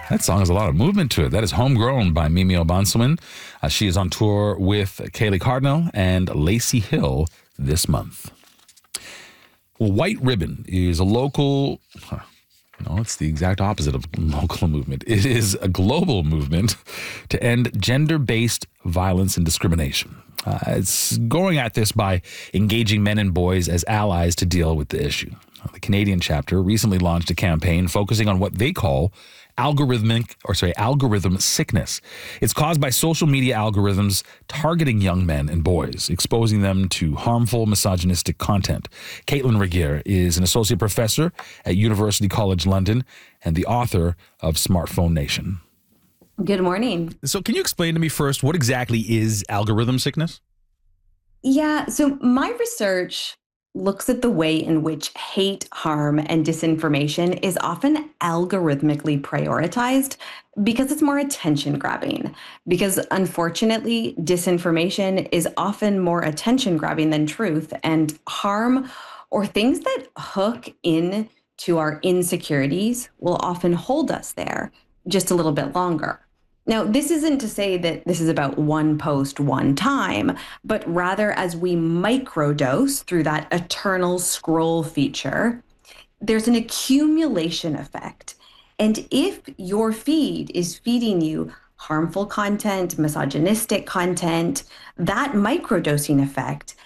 That song has a lot of movement to it. That is Homegrown by Mimi Obansuin. She is on tour with Kaylee Cardinal and Lacey Hill this month. Well, White Ribbon is a local... No, it's the exact opposite of local movement. It is a global movement to end gender-based violence and discrimination. It's going at this by engaging men and boys as allies to deal with the issue. The Canadian chapter recently launched a campaign focusing on what they call algorithm sickness. It's caused by social media algorithms targeting young men and boys, exposing them to harmful misogynistic content. Caitlin Regier is an associate professor at University College London and the author of Smartphone Nation. Good morning. So can you explain to me first, what exactly is algorithm sickness? Yeah, so my research looks at the way in which hate, harm, and disinformation is often algorithmically prioritized because it's more attention grabbing. Because unfortunately, disinformation is often more attention grabbing than truth, and harm or things that hook in to our insecurities will often hold us there just a little bit longer. Now, this isn't to say that this is about one post, one time, but rather as we microdose through that eternal scroll feature, there's an accumulation effect. And if your feed is feeding you harmful content, misogynistic content, that microdosing effect